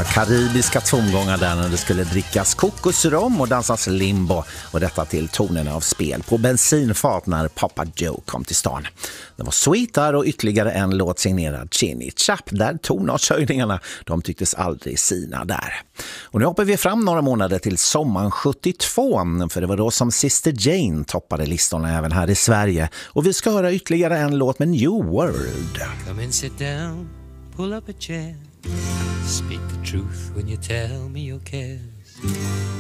karibiska tongångar där när det skulle drickas kokosrom och dansas limbo, och detta till tonerna av spel på bensinfat när Papa Joe kom till stan. Det var Sweetar och ytterligare en låt signerad Chinny Chap där tonartshöjningarna, de tycktes aldrig sina där. Och nu hoppar vi fram några månader till sommaren 72, för det var då som Sister Jane toppade listorna även här i Sverige, och vi ska höra ytterligare en låt med New World. Come and sit down, pull up a chair. Speak the truth when you tell me your cares.